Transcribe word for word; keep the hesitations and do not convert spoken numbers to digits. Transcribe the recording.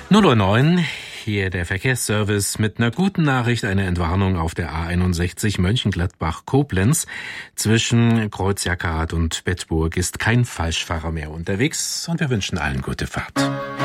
null Uhr neun, hier der Verkehrsservice mit einer guten Nachricht, eine Entwarnung auf der A einundsechzig Mönchengladbach-Koblenz. Zwischen Kreuz Jackerrath und Bedburg ist kein Falschfahrer mehr unterwegs und wir wünschen allen gute Fahrt.